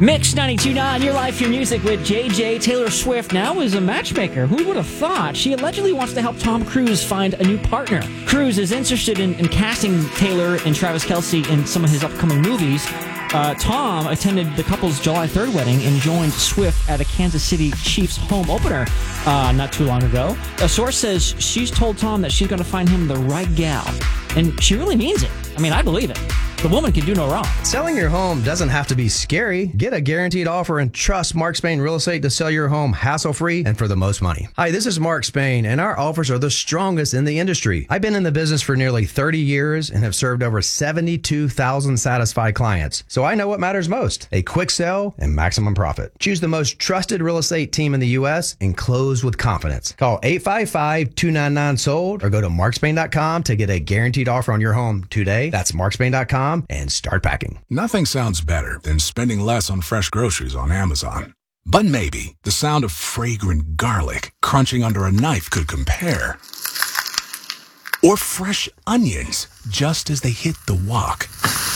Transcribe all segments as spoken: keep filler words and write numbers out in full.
Mix ninety-two point nine, your life, your music with J J. Taylor Swift now is a matchmaker. Who would have thought? She allegedly wants to help Tom Cruise find a new partner. Cruise is interested in, in casting Taylor and Travis Kelce in some of his upcoming movies. Uh, Tom attended the couple's July third wedding and joined Swift at a Kansas City Chiefs home opener uh, not too long ago. A source says she's told Tom that she's going to find him the right gal. And she really means it. I mean, I believe it. The woman can do no wrong. Selling your home doesn't have to be scary. Get a guaranteed offer and trust Mark Spain Real Estate to sell your home hassle-free and for the most money. Hi, this is Mark Spain, and our offers are the strongest in the industry. I've been in the business for nearly thirty years and have served over seventy-two thousand satisfied clients. So I know what matters most: a quick sell and maximum profit. Choose the most trusted real estate team in the U S and close with confidence. Call eight five five, two nine nine, sold or go to mark spain dot com to get a guaranteed offer on your home today. That's mark spain dot com. And start packing. Nothing sounds better than spending less on fresh groceries on Amazon. But maybe the sound of fragrant garlic crunching under a knife could compare. Or fresh onions just as they hit the wok.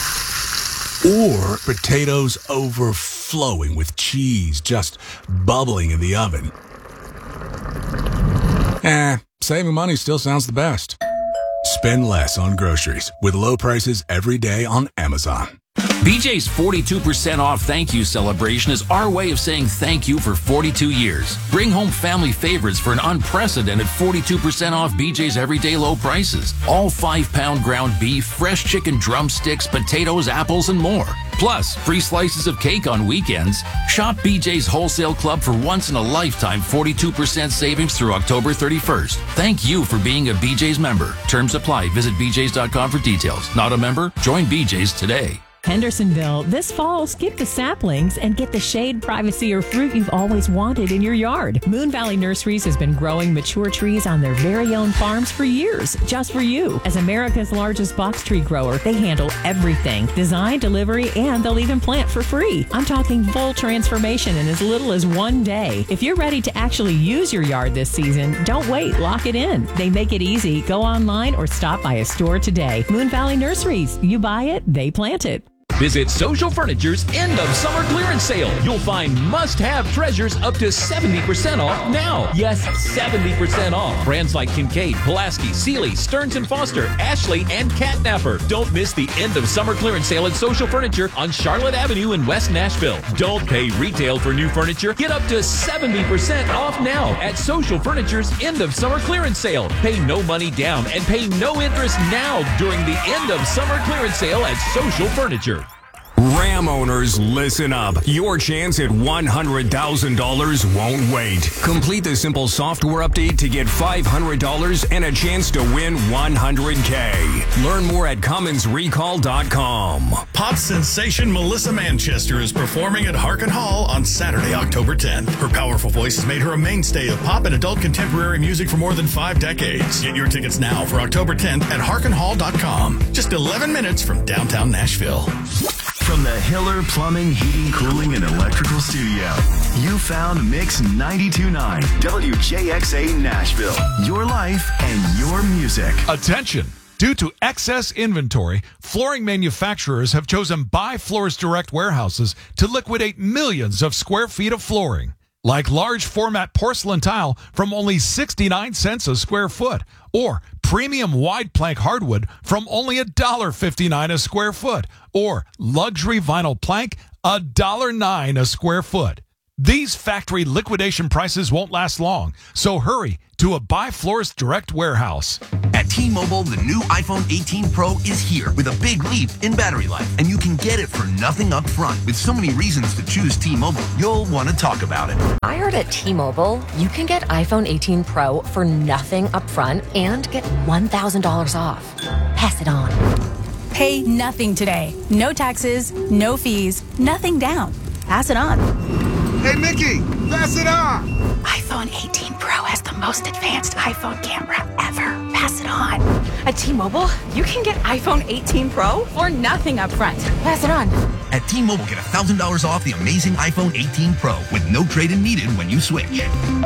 Or potatoes overflowing with cheese just bubbling in the oven. Eh, saving money still sounds the best. Spend less on groceries with low prices every day on Amazon. B J's forty-two percent off thank you celebration is our way of saying thank you for forty-two years. Bring home family favorites for an unprecedented forty-two percent off B J's everyday low prices. All five pound ground beef, fresh chicken drumsticks, potatoes, apples, and more. Plus, free slices of cake on weekends. Shop B J's Wholesale Club for once-in-a-lifetime forty-two percent savings through October thirty-first. Thank you for being a B J's member. Terms apply. Visit b j's dot com for details. Not a member? Join B J's today. Hendersonville, this fall, skip the saplings and get the shade, privacy, or fruit you've always wanted in your yard. Moon Valley Nurseries has been growing mature trees on their very own farms for years, just for you. As America's largest box tree grower, they handle everything: design, delivery, and they'll even plant for free. I'm talking full transformation in as little as one day. If you're ready to actually use your yard this season, don't wait, lock it in. They make it easy. Go online or stop by a store today. Moon Valley Nurseries. You buy it, they plant it. Visit Social Furniture's end of summer clearance sale. You'll find must-have treasures up to seventy percent off now. Yes, seventy percent off. Brands like Kincaid, Pulaski, Sealy, Stearns and Foster, Ashley, and Catnapper. Don't miss the end of summer clearance sale at Social Furniture on Charlotte Avenue in West Nashville. Don't pay retail for new furniture. Get up to seventy percent off now at Social Furniture's end of summer clearance sale. Pay no money down and pay no interest now during the end of summer clearance sale at Social Furniture. Ram owners, listen up. Your chance at one hundred thousand dollars won't wait. Complete the simple software update to get five hundred dollars and a chance to win one hundred K. Learn more at Cummins Recall dot com. Pop sensation Melissa Manchester is performing at Harkin Hall on Saturday, October tenth. Her powerful voice has made her a mainstay of pop and adult contemporary music for more than five decades. Get your tickets now for October tenth at Harkin Hall dot com. Just eleven minutes from downtown Nashville. From the Hiller Plumbing, Heating, Cooling, and Electrical Studio, you found Mix ninety-two point nine, W J X A Nashville. Your life and your music. Attention! Due to excess inventory, flooring manufacturers have chosen Buy Floors Direct warehouses to liquidate millions of square feet of flooring. Like large format porcelain tile from only sixty-nine cents a square foot, or premium wide plank hardwood from only one dollar fifty-nine a square foot, or luxury vinyl plank one dollar nine a square foot. These factory liquidation prices won't last long, so hurry to a Buy Floors Direct warehouse. At T-Mobile, the new iPhone eighteen Pro is here with a big leap in battery life, and you can get it for nothing up front. With so many reasons to choose T-Mobile, you'll want to talk about it. I heard at T-Mobile, you can get iPhone eighteen Pro for nothing up front and get one thousand dollars off. Pass it on. Pay nothing today. No taxes, no fees, nothing down. Pass it on. Hey, Mickey, pass it on. iPhone eighteen Pro has the most advanced iPhone camera ever. Pass it on. At T-Mobile, you can get iPhone eighteen Pro for nothing up front. Pass it on. At T-Mobile, get one thousand dollars off the amazing iPhone eighteen Pro with no trade-in needed when you switch.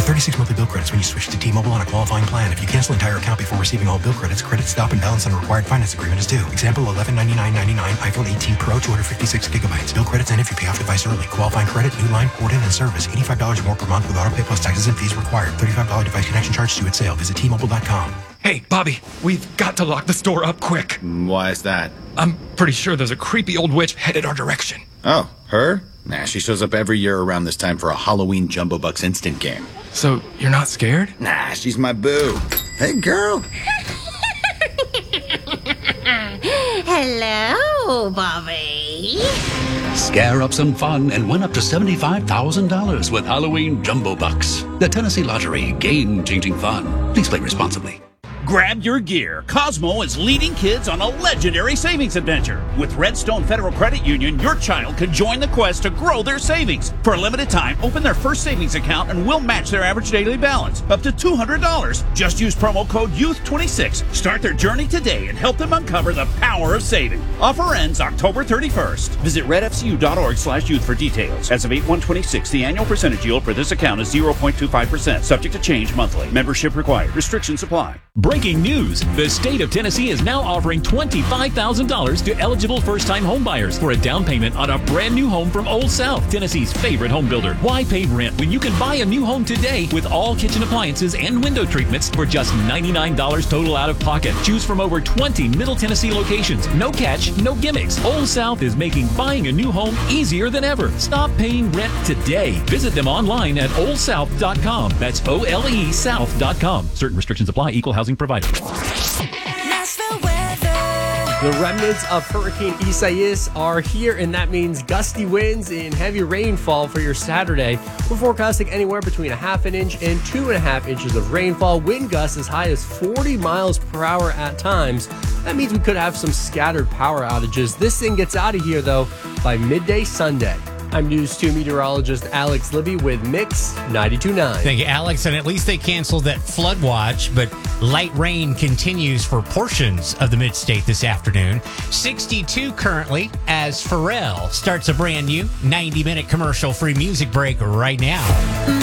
with thirty-six monthly bill credits when you switch to T-Mobile on a qualifying plan. If you cancel an entire account before receiving all bill credits, credit stop and balance on a required finance agreement is due. Example, eleven ninety-nine ninety-nine iPhone eighteen Pro, two hundred fifty-six gigabytes. Bill credits end if you pay off device early. Qualifying credit, new line, port in, and service. eighty-five dollars or more per month with auto pay plus taxes and fees required. thirty-five dollars device connection charge due at sale. Visit T Mobile dot com. Hey, Bobby, we've got to lock the store up quick. Why is that? I'm pretty sure there's a creepy old witch headed our direction. Oh, her? Nah, she shows up every year around this time for a Halloween Jumbo Bucks instant game. So, you're not scared? Nah, she's my boo. Hey, girl. Hello, Bobby. Scare up some fun and win up to seventy-five thousand dollars with Halloween Jumbo Bucks. The Tennessee Lottery, game-changing fun. Please play responsibly. Grab your gear. Cosmo is leading kids on a legendary savings adventure. With Redstone Federal Credit Union, your child can join the quest to grow their savings. For a limited time, open their first savings account and we'll match their average daily balance up to two hundred dollars. Just use promo code youth twenty-six. Start their journey today and help them uncover the power of saving. Offer ends October thirty-first. Visit redfcu.org slash youth for details. As of eight one twenty-six, the annual percentage yield for this account is zero point two five percent, subject to change monthly. Membership required. Restrictions apply. Breaking news. The state of Tennessee is now offering twenty-five thousand dollars to eligible first-time homebuyers for a down payment on a brand new home from Old South, Tennessee's favorite home builder. Why pay rent when you can buy a new home today with all kitchen appliances and window treatments for just ninety-nine dollars total out of pocket? Choose from over twenty Middle Tennessee locations. No catch, no gimmicks. Old South is making buying a new home easier than ever. Stop paying rent today. Visit them online at old south dot com. That's O L E south dot com. Certain restrictions apply. Equal housing provided. The remnants of Hurricane Isaias are here, and that means gusty winds and heavy rainfall for your Saturday. We're forecasting anywhere between a half an inch and two and a half inches of rainfall. Wind gusts as high as forty miles per hour at times. That means we could have some scattered power outages. This thing gets out of here, though, by midday Sunday. I'm News two meteorologist Alex Libby with Mix ninety-two point nine. Thank you, Alex. And at least they canceled that flood watch, but light rain continues for portions of the mid-state this afternoon. sixty-two currently as Pharrell starts a brand new ninety-minute commercial-free music break right now.